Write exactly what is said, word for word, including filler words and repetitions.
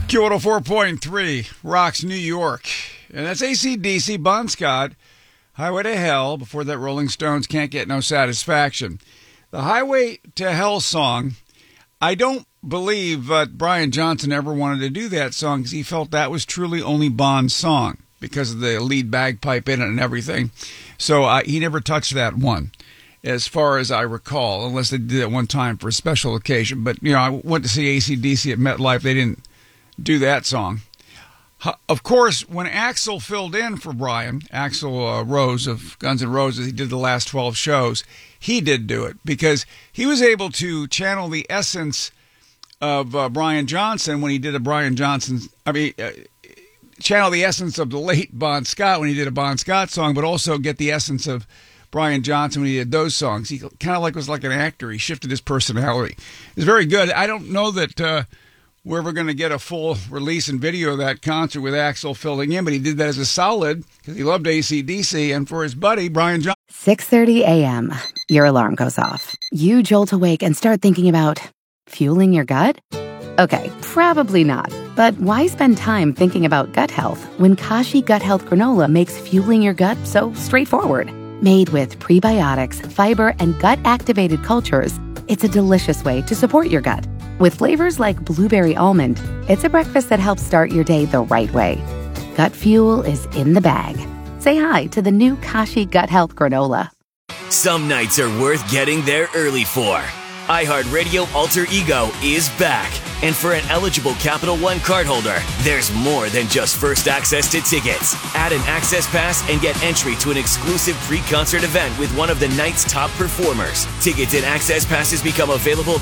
Q one oh four point three, Rocks, New York. And that's A C D C, Bon Scott, Highway to Hell. Before that, Rolling Stones, Can't Get No Satisfaction. The Highway to Hell song, I don't believe uh, Brian Johnson ever wanted to do that song because he felt that was truly only Bon's song because of the lead bagpipe in it and everything. So uh, he never touched that one, as far as I recall, unless they did it one time for a special occasion. But, you know, I went to see A C D C at MetLife. They didn't do that song. Of course, when Axl filled in for Brian, Axl uh, Rose of Guns N' Roses, he did the last twelve shows, he did do it because he was able to channel the essence of uh, Brian Johnson when he did a Brian Johnson, I mean, uh, channel the essence of the late Bon Scott when he did a Bon Scott song, but also get the essence of Brian Johnson when he did those songs. He kind of like was like an actor. He shifted his personality. It was very good. I don't know that uh, we're ever going to get a full release and video of that concert with Axl filling in, but he did that as a solid because he loved A C D C and for his buddy, Brian Johnson. six thirty a.m. Your alarm goes off. You jolt awake and start thinking about fueling your gut? Okay, probably not. But why spend time thinking about gut health when Kashi Gut Health Granola makes fueling your gut so straightforward? Made with prebiotics, fiber, and gut-activated cultures, it's a delicious way to support your gut. With flavors like blueberry almond, it's a breakfast that helps start your day the right way. Gut fuel is in the bag. Say hi to the new Kashi Gut Health Granola. Some nights are worth getting there early for. iHeartRadio Alter Ego is back. And for an eligible Capital One cardholder, there's more than just first access to tickets. Add an access pass and get entry to an exclusive pre-concert event with one of the night's top performers. Tickets and access passes become available